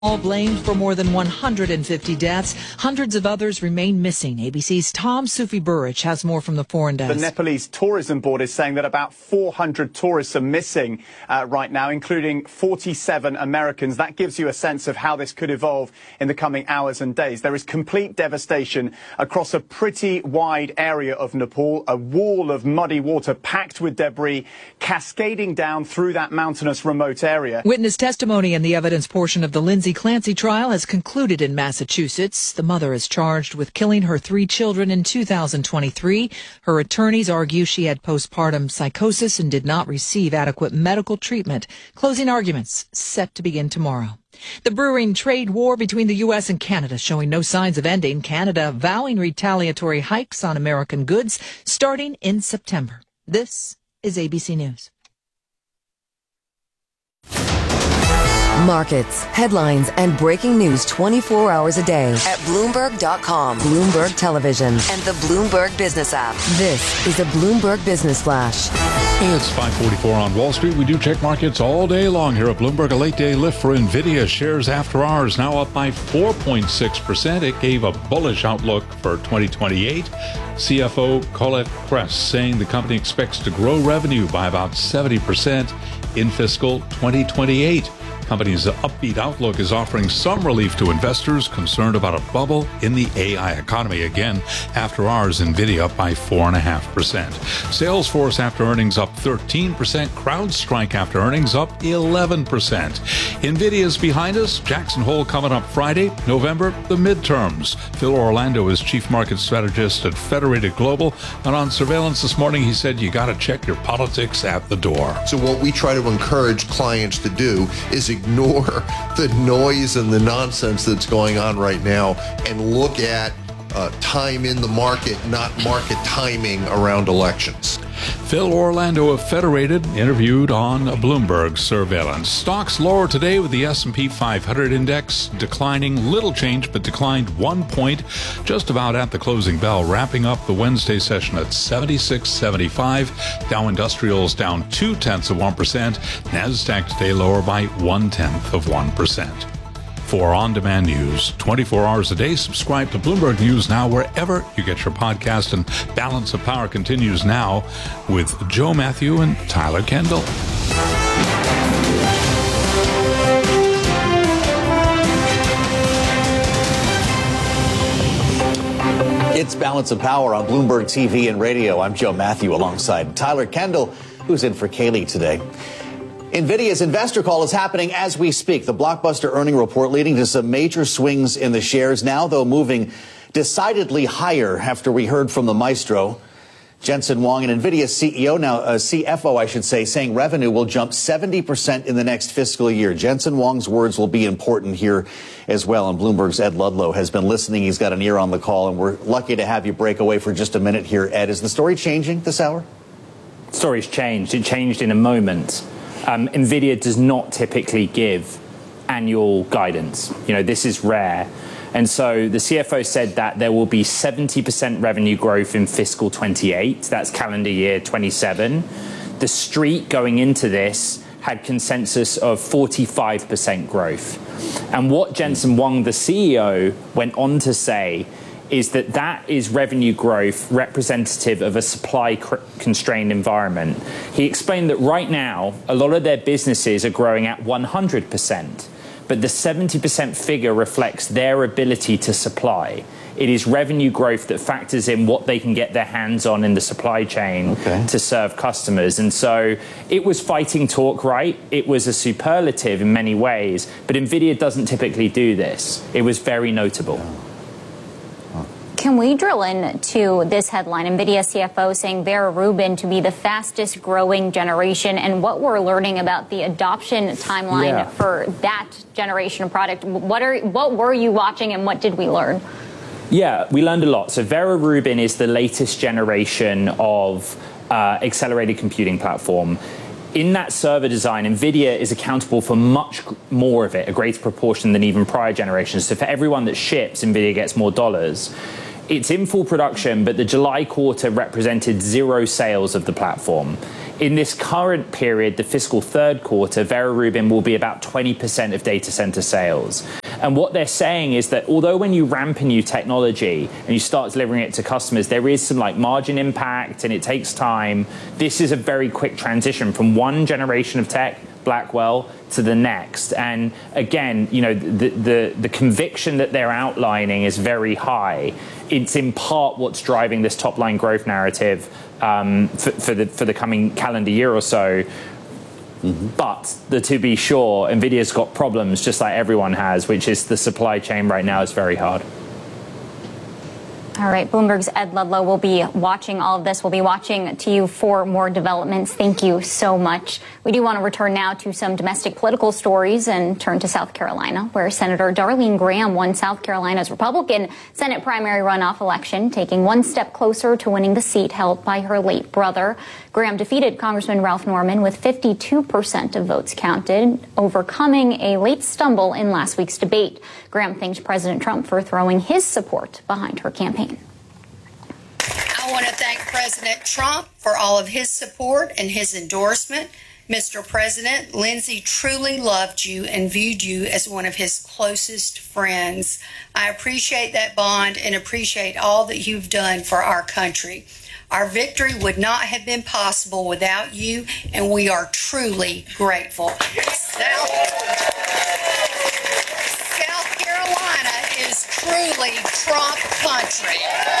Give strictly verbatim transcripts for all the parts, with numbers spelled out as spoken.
All blamed for more than one hundred fifty deaths. Hundreds of others remain missing. A B C's Tom Sufi-Burrich has more from the foreign desk. The Nepalese Tourism Board is saying that about four hundred tourists are missing uh, right now, including forty-seven Americans. That gives you a sense of how this could evolve in the coming hours and days. There is complete devastation across a pretty wide area of Nepal, a wall of muddy water packed with debris cascading down through that mountainous remote area. Witness testimony in the evidence portion of the Lindsay Clancy trial has concluded in Massachusetts. The mother is charged with killing her three children in two thousand twenty-three. Her attorneys argue she had postpartum psychosis and did not receive adequate medical treatment. Closing arguments set to begin tomorrow. The brewing trade war between the U S and Canada showing no signs of ending. Canada vowing retaliatory hikes on American goods starting in September. This is A B C News. Markets, headlines, and breaking news twenty-four hours a day at Bloomberg dot com, Bloomberg Television, and the Bloomberg Business app. This is a Bloomberg Business Flash. It's five forty-four on Wall Street. We do check markets all day long here at Bloomberg. A late day lift for NVIDIA. Shares after hours now up by four point six percent. It gave a bullish outlook for twenty twenty-eight. C F O Colette Kress saying the company expects to grow revenue by about seventy percent in fiscal twenty twenty-eight. Company's upbeat outlook is offering some relief to investors concerned about a bubble in the A I economy. Again, after hours, NVIDIA up by four point five percent. Salesforce after earnings up thirteen percent. CrowdStrike after earnings up eleven percent. NVIDIA's behind us. Jackson Hole coming up Friday, November, the midterms. Phil Orlando is Chief Market Strategist at Federated Global. And on surveillance this morning, he said you got to check your politics at the door. So what we try to encourage clients to do is ignore the noise and the nonsense that's going on right now and look at uh, time in the market, not market timing around elections. Phil Orlando of Federated interviewed on Bloomberg Surveillance. Stocks lower today with the S and P five hundred index declining little change, but declined one point just about at the closing bell, wrapping up the Wednesday session at seventy-six seventy-five. Dow Industrials down two tenths of one percent. NASDAQ today lower by one tenth of one percent. For on-demand news twenty-four hours a day, subscribe to Bloomberg News Now wherever you get your podcast. And Balance of Power continues now with Joe Matthew and Tyler Kendall. It's Balance of Power on Bloomberg T V and radio. I'm Joe Matthew alongside Tyler Kendall, who's in for Kaylee today. NVIDIA's investor call is happening as we speak. The blockbuster earning report leading to some major swings in the shares. Now, though, moving decidedly higher after we heard from the maestro, Jensen Huang, and NVIDIA's C E O, now uh, C F O, I should say, saying revenue will jump seventy percent in the next fiscal year. Jensen Huang's words will be important here as well. And Bloomberg's Ed Ludlow has been listening. He's got an ear on the call, and we're lucky to have you break away for just a minute here. Ed, is the story changing this hour? The story's changed. It changed in a moment. Um, NVIDIA does not typically give annual guidance. You know, this is rare. And so the C F O said that there will be seventy percent revenue growth in fiscal twenty-eight. That's calendar year twenty-seven. The street going into this had consensus of forty-five percent growth. And what Jensen Huang, the C E O, went on to say is that that is revenue growth representative of a supply-constrained environment. He explained that right now, a lot of their businesses are growing at one hundred percent, but the seventy percent figure reflects their ability to supply. It is revenue growth that factors in what they can get their hands on in the supply chain okay. to serve customers. And so it was fighting talk, right? It was a superlative in many ways, but NVIDIA doesn't typically do this. It was very notable. Yeah. Can we drill into this headline? NVIDIA C F O saying Vera Rubin to be the fastest growing generation, and what we're learning about the adoption timeline yeah. for that generation of product. What are what were you watching, and what did we learn? Yeah, we learned a lot. So Vera Rubin is the latest generation of uh, accelerated computing platform. In that server design, NVIDIA is accountable for much more of it, a greater proportion than even prior generations. So for everyone that ships, NVIDIA gets more dollars. It's in full production, but the July quarter represented zero sales of the platform. In this current period, the fiscal third quarter, Vera Rubin will be about twenty percent of data center sales. And what they're saying is that although when you ramp a new technology and you start delivering it to customers, there is some like margin impact and it takes time, this is a very quick transition from one generation of tech, Blackwell, to the next. And again, you know, the, the, the conviction that they're outlining is very high. It's in part what's driving this top line growth narrative um, for, for, the, for the coming calendar year or so. Mm-hmm. But the, to be sure, NVIDIA's got problems just like everyone has, which is the supply chain right now is very hard. All right, Bloomberg's Ed Ludlow will be watching all of this. We'll be watching to you for more developments. Thank you so much. We do want to return now to some domestic political stories and turn to South Carolina, where Senator Darlene Graham won South Carolina's Republican Senate primary runoff election, taking one step closer to winning the seat held by her late brother. Graham defeated Congressman Ralph Norman with fifty-two percent of votes counted, overcoming a late stumble in last week's debate. Graham thanks President Trump for throwing his support behind her campaign. I want to thank President Trump for all of his support and his endorsement. Mister President, Lindsey truly loved you and viewed you as one of his closest friends. I appreciate that bond and appreciate all that you've done for our country. Our victory would not have been possible without you, and we are truly grateful. South, South Carolina is truly Trump country.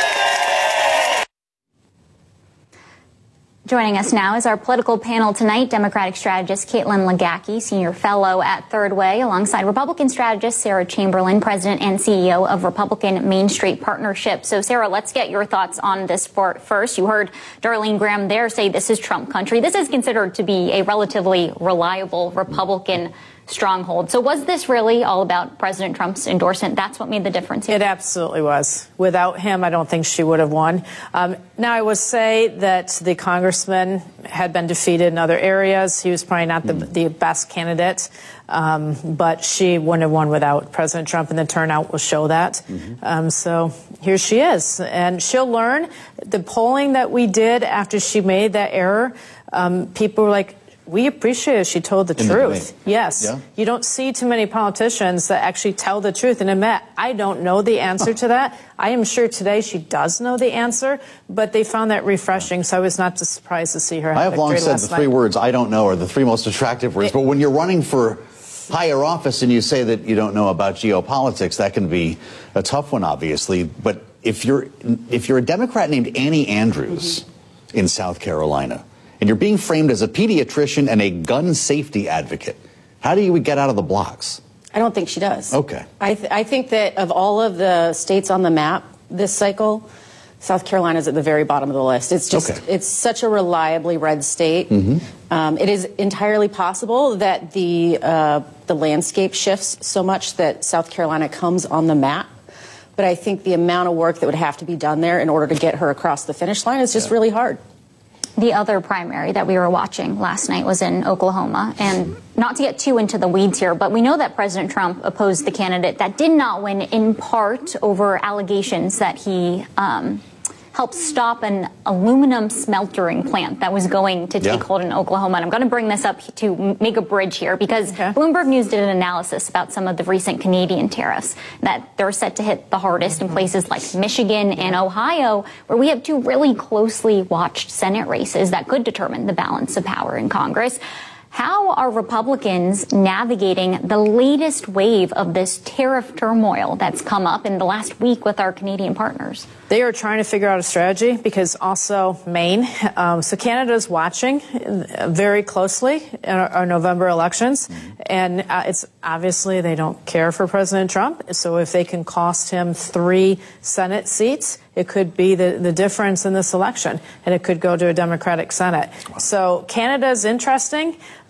Joining us now is our political panel tonight, Democratic strategist Caitlin Legacki, senior fellow at Third Way, alongside Republican strategist Sarah Chamberlain, president and C E O of Republican Main Street Partnership. So, Sarah, let's get your thoughts on this first. You heard Darlene Graham there say this is Trump country. This is considered to be a relatively reliable Republican stronghold. So was this really all about President Trump's endorsement? That's what made the difference here? It absolutely was. Without him, I don't think she would have won. Um, now, I would say that the congressman had been defeated in other areas. He was probably not the, mm. the best candidate, um, but she wouldn't have won without President Trump, and the turnout will show that. Mm-hmm. Um, so here she is, and she'll learn. The polling that we did after she made that error, um, people were like, we appreciate it. She told the In truth. The yes. Yeah. You don't see too many politicians that actually tell the truth and admit, I don't know the answer to that. I am sure today she does know the answer, but they found that refreshing, so I was not surprised to see her have I have long said last the three night. words, I don't know, are the three most attractive words. It, but when you're running for higher office and you say that you don't know about geopolitics, that can be a tough one, obviously. But if you're, if you're a Democrat named Annie Andrews mm-hmm. in South Carolina, and you're being framed as a pediatrician and a gun safety advocate, how do you get out of the blocks? I don't think she does. Okay. I, th- I think that of all of the states on the map this cycle, South Carolina is at the very bottom of the list. It's just, okay. it's such a reliably red state. Mm-hmm. Um, it is entirely possible that the, uh, the landscape shifts so much that South Carolina comes on the map. But I think the amount of work that would have to be done there in order to get her across the finish line is just yeah. really hard. The other primary that we were watching last night was in Oklahoma. And not to get too into the weeds here, but we know that President Trump opposed the candidate that did not win in part over allegations that he um, helped stop an aluminum smeltering plant that was going to take yeah. hold in Oklahoma. And I'm going to bring this up to make a bridge here because okay. Bloomberg News did an analysis about some of the recent Canadian tariffs that they're set to hit the hardest mm-hmm. in places like Michigan and Ohio, where we have two really closely watched Senate races that could determine the balance of power in Congress. How are Republicans navigating the latest wave of this tariff turmoil that's come up in the last week with our Canadian partners? They are trying to figure out a strategy because also Maine. Um, so Canada's watching very closely in our, our November elections. Mm-hmm. And uh, it's obviously they don't care for President Trump. So if they can cost him three Senate seats, it could be the, the difference in this election. And it could go to a Democratic Senate. Wow. So Canada is interesting.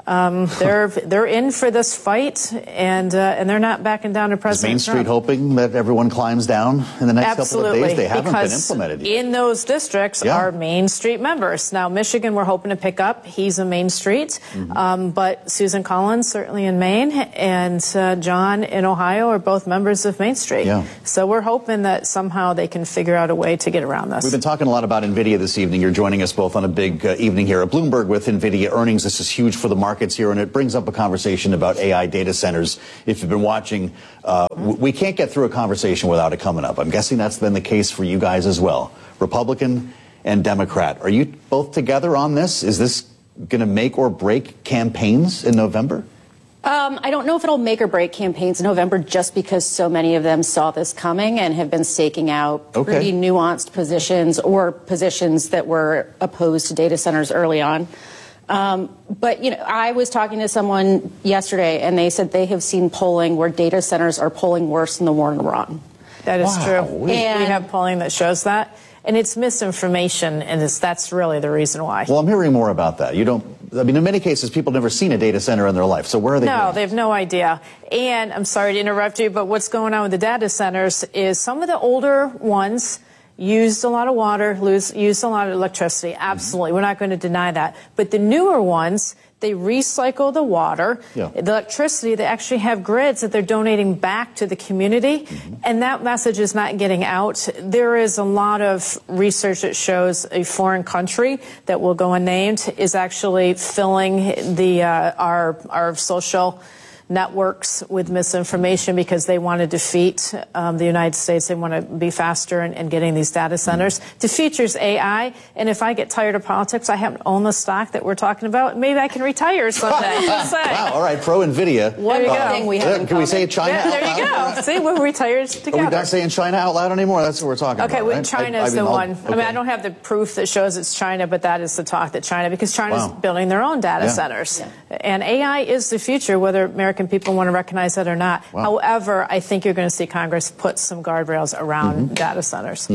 Um, they're they're in for this fight, and uh, and they're not backing down to President Is Main Trump. Street hoping that everyone climbs down in the next Absolutely, couple of days? They haven't because been implemented yet. in those districts Yeah. are Main Street members. Now, Michigan, we're hoping to pick up. He's a Main Street, Mm-hmm. um, but Susan Collins certainly in Maine, and uh, John in Ohio are both members of Main Street. Yeah. So we're hoping that somehow they can figure out a way to get around this. We've been talking a lot about NVIDIA this evening. You're joining us both on a big uh, evening here at Bloomberg with NVIDIA earnings. This is huge for the markets here, and it brings up a conversation about A I data centers. If you've been watching, uh, w- we can't get through a conversation without it coming up. I'm guessing that's been the case for you guys as well. Republican and Democrat. Are you both together on this? Is this going to make or break campaigns in November? Um, I don't know if it'll make or break campaigns in November just because so many of them saw this coming and have been staking out Okay. pretty nuanced positions or positions that were opposed to data centers early on. Um, but, you know, I was talking to someone yesterday and they said they have seen polling where data centers are polling worse than the war in Iran. That is Wow. true. We, And- we have polling that shows that. And it's misinformation, and it's, that's really the reason why. Well, I'm hearing more about that. You don't, I mean, in many cases, people have never seen a data center in their life. So where are they No, going? they have no idea. And I'm sorry to interrupt you, but what's going on with the data centers is some of the older ones used a lot of water, lose, used a lot of electricity. Absolutely. We're not going to deny that. But the newer ones, they recycle the water, Yeah. the electricity. They actually have grids that they're donating back to the community. Mm-hmm. And that message is not getting out. There is a lot of research that shows a foreign country that will go unnamed is actually filling the uh, our our social networks with misinformation because they want to defeat um, the United States. They want to be faster in, in getting these data centers. The future's A I, and if I get tired of politics, I happen to own the stock that we're talking about. Maybe I can retire someday. Just saying. Wow, all right, pro NVIDIA. One There you go. go. Thing we have in Can we say common. China Yeah, out there you loud? go. See, we're retired Are together. we not saying China out loud anymore? That's what we're talking Okay, about, well, right? China I- I is mean, the I'll- one. I mean, okay. I don't have the proof that shows it's China, but that is the talk that China, because China's Wow. building their own data Yeah. centers. And A I is the future, whether American people want to recognize that or not. Wow. However, I think you're going to see Congress put some guardrails around Mm-hmm. data centers.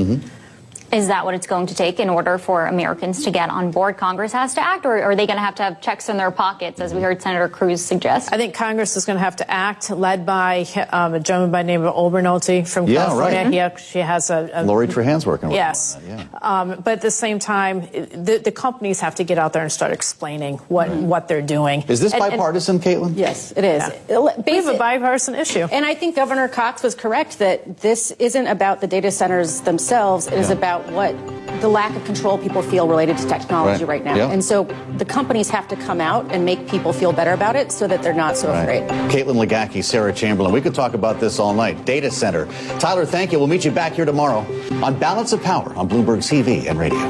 Is that what it's going to take in order for Americans to get on board? Congress has to act, or are they going to have to have checks in their pockets, as we heard Senator Cruz suggest? I think Congress is going to have to act, led by um, a gentleman by the name of Obernolte from Yeah, California. right. He actually has a, a Lori Trahan's working with Yes. them on that, yeah. Um, but at the same time, the, the companies have to get out there and start explaining what what they're doing. Is this And- and bipartisan, Caitlin? Yes, it is. we have a Basi- bipartisan issue. And I think Governor Cox was correct that this isn't about the data centers themselves. It is Yeah. about what the lack of control people feel related to technology Right. right, now. Yeah. And so the companies have to come out and make people feel better about it so that they're not so Right. afraid. Caitlin Legacki, Sarah Chamberlain. We could talk about this all night. Data center. Tyler, thank you. We'll meet you back here tomorrow on Balance of Power on Bloomberg T V and radio.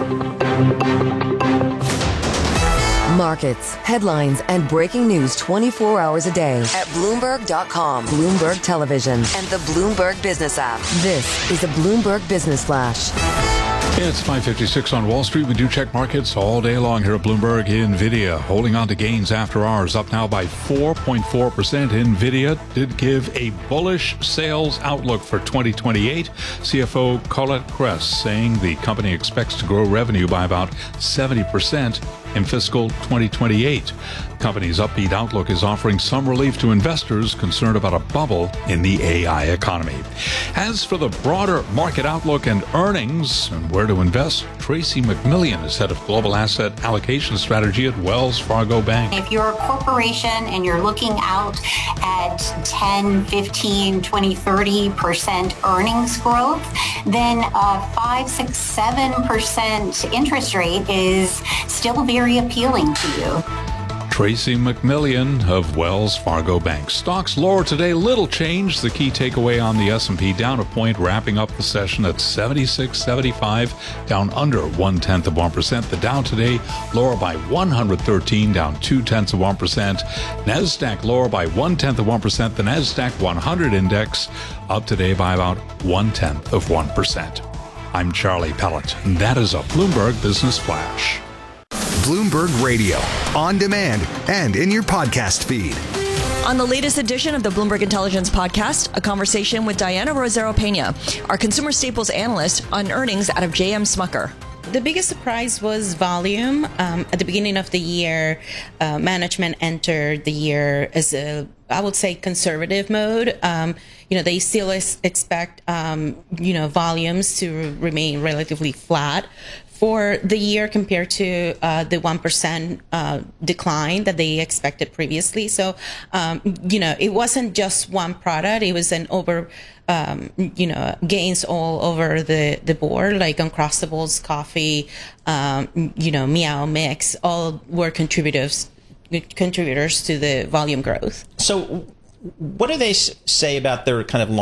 Markets, headlines, and breaking news twenty-four hours a day at Bloomberg dot com, Bloomberg Television, and the Bloomberg Business app. This is a Bloomberg Business Flash. It's five fifty-six on Wall Street. We do check markets all day long here at Bloomberg. NVIDIA holding on to gains after hours, up now by four point four percent. NVIDIA did give a bullish sales outlook for twenty twenty-eight. C F O Colette Kress saying the company expects to grow revenue by about seventy percent in fiscal twenty twenty-eight. The company's upbeat outlook is offering some relief to investors concerned about a bubble in the A I economy. As for the broader market outlook and earnings and where to invest, Tracy McMillian is head of global asset allocation strategy at Wells Fargo Bank. If you're a corporation and you're looking out at ten, fifteen, twenty, thirty percent earnings growth, then a five, six, seven percent interest rate is still very appealing to you. Tracy McMillian of Wells Fargo Bank. Stocks lower today, little change. The key takeaway on the S and P down a point, wrapping up the session at seventy-six seventy-five, down under one-tenth of one percent. The Dow today lower by one hundred thirteen, down two-tenths of one percent. NASDAQ lower by one-tenth of one percent. The NASDAQ one hundred index up today by about one-tenth of one percent. I'm Charlie Pellet, and that is a Bloomberg Business Flash. Bloomberg Radio, on demand and in your podcast feed. On the latest edition of the Bloomberg Intelligence Podcast, a conversation with Diana Rosero Pena, our consumer staples analyst, on earnings out of J M Smucker. The biggest surprise was volume. Um, at the beginning of the year, uh, management entered the year as a, I would say, conservative mode. Um, you know, they still ex- expect, um, you know, volumes to remain relatively flat for the year compared to uh, the one percent uh, decline that they expected previously. So, um, you know, it wasn't just one product. It was an over, um, you know, gains all over the, the board, like Uncrustables, coffee, um, you know, Meow Mix, all were contributors contributors to the volume growth. So what do they say about their kind of